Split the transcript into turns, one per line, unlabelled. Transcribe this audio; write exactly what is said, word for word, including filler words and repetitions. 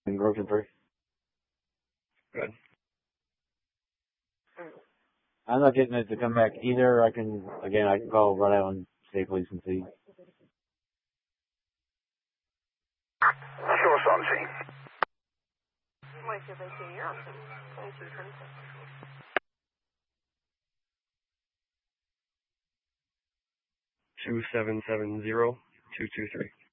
in Grocery three.
Good.
I'm not getting it to come back either. I can, again, I can call right out on State Police and see.
Sure, on scene.
Wait till they see you're on scene. twenty-two twenty-six.
Two seven seven zero two two three.